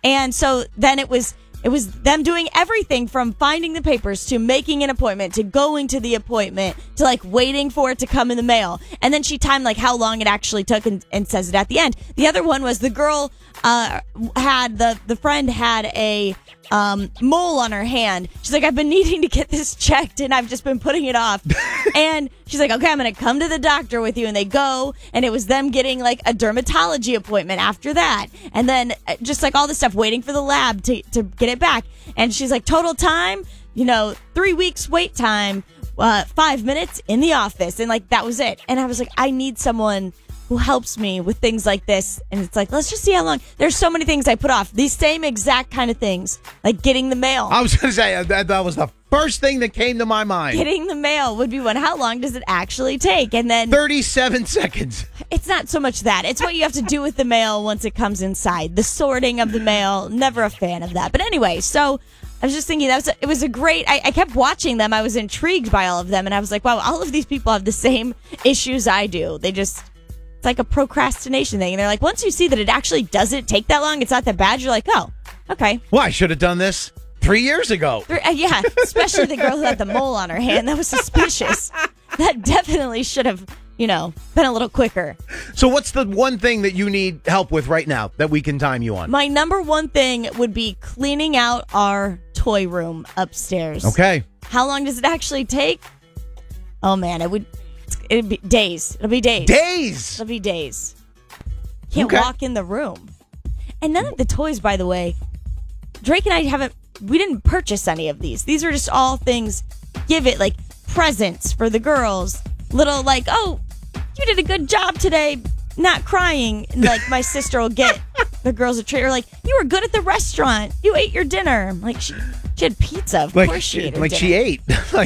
And so then it was them doing everything from finding the papers to making an appointment to going to the appointment to like waiting for it to come in the mail. And then she timed like how long it actually took and says it at the end. The other one was the girl had the friend had a mole on her hand. She's like, I've been needing to get this checked and I've just been putting it off. And she's like, okay, I'm going to come to the doctor with you. And they go, and it was them getting like a dermatology appointment after that. And then just like all this stuff, waiting for the lab to get it back. And she's like, total time, 3 weeks wait time, 5 minutes in the office. And like, that was it. And I was like, I need someone who helps me with things like this. And it's like, let's just see how long. There's so many things I put off. These same exact kind of things, like getting the mail. I was going to say, that was the first thing that came to my mind. Getting the mail would be one. How long does it actually take? And then 37 seconds. It's not so much that. It's what you have to do with the mail once it comes inside. The sorting of the mail, never a fan of that. But anyway, so I was just thinking it was a great, I kept watching them. I was intrigued by all of them. And I was like, wow, all of these people have the same issues I do. It's like a procrastination thing. And they're like, once you see that it actually doesn't take that long, it's not that bad, you're like, oh, okay. Well, I should have done this 3 years ago. Yeah, especially the girl who had the mole on her hand. That was suspicious. That definitely should have, been a little quicker. So what's the one thing that you need help with right now that we can time you on? My number one thing would be cleaning out our toy room upstairs. Okay. How long does it actually take? Oh, man, it'd be days. It'll be days. Days? It'll be days. Can't walk in the room. And none of the toys, by the way, Drake and I we didn't purchase any of these. These are just all things, give it like presents for the girls. Little like, oh, you did a good job today, not crying. And like my sister will get the girls a treat. Or like, you were good at the restaurant. You ate your dinner. Like she had pizza. Of course she ate her dinner. She ate.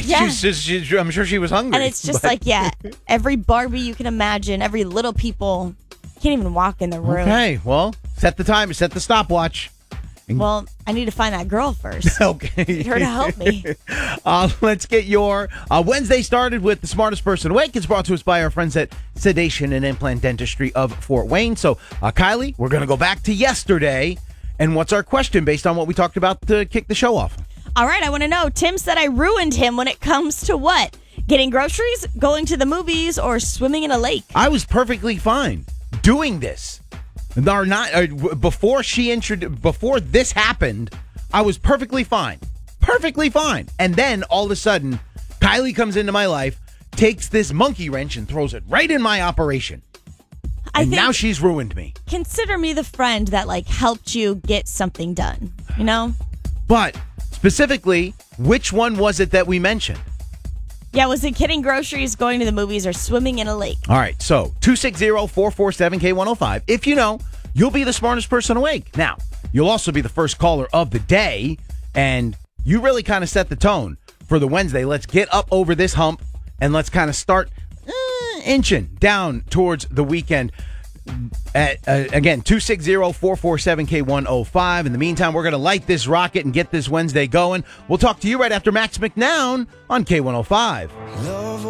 Yeah. I'm sure she was hungry. And it's just every Barbie you can imagine, every little people can't even walk in the room. Okay, well, set the timer, set the stopwatch. Well, I need to find that girl first. Okay. Need her to help me. Let's get your Wednesday started with the smartest person awake. It's brought to us by our friends at Sedation and Implant Dentistry of Fort Wayne. So, Kylie, we're going to go back to yesterday. And what's our question based on what we talked about to kick the show off? All right, I want to know. Tim said I ruined him when it comes to what? Getting groceries, going to the movies, or swimming in a lake? I was perfectly fine doing this. Before this happened, I was perfectly fine. Perfectly fine. And then all of a sudden, Kylie comes into my life, takes this monkey wrench and throws it right in my operation. And now she's ruined me. Consider me the friend that helped you get something done, But specifically, which one was it that we mentioned? Yeah, was it getting groceries, going to the movies, or swimming in a lake? All right, so 260-447-K105. If you know, you'll be the smartest person awake. Now, you'll also be the first caller of the day, and you really kind of set the tone for the Wednesday. Let's get up over this hump, and let's kind of start inching down towards the weekend. Again, 260-447-K105. In the meantime, we're going to light this rocket and get this Wednesday going. We'll talk to you right after Max McNown on K105.